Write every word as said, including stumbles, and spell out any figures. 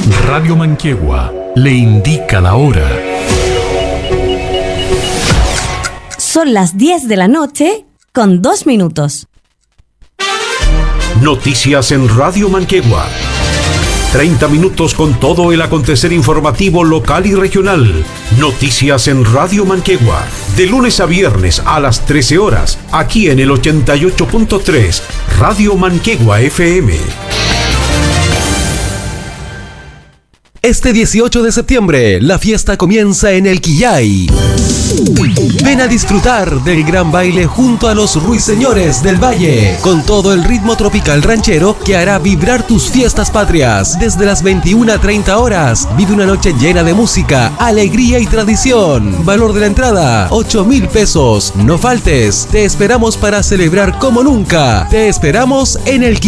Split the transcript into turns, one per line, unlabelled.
Radio Manquehue le indica la hora.
Son las diez de la noche con dos minutos.
Noticias en Radio Manquehue. treinta minutos con todo el acontecer informativo local y regional. Noticias en Radio Manquehue. De lunes a viernes a las trece horas, aquí en el ochenta y ocho punto tres, Radio Manquehue F M.
Este dieciocho de septiembre, la fiesta comienza en el Quillay. Ven a disfrutar del gran baile junto a los ruiseñores del Valle, con todo el ritmo tropical ranchero que hará vibrar tus fiestas patrias. Desde las veintiuna a treinta horas, vive una noche llena de música, alegría y tradición. Valor de la entrada, ocho mil pesos. No faltes, te esperamos para celebrar como nunca. Te esperamos en el Quillay.